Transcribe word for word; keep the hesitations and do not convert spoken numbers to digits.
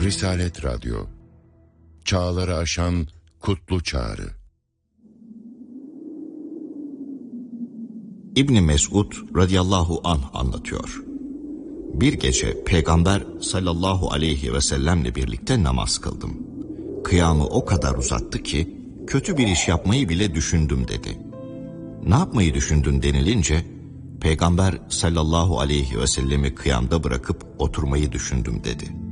Risalet Radyo, çağları aşan kutlu çağrı. İbn Mesud radıyallahu anh anlatıyor. Bir gece Peygamber sallallahu aleyhi ve sellemle birlikte namaz kıldım. Kıyamı o kadar uzattı ki kötü bir iş yapmayı bile düşündüm dedi. Ne yapmayı düşündün denilince Peygamber sallallahu aleyhi ve sellemi kıyamda bırakıp oturmayı düşündüm dedi.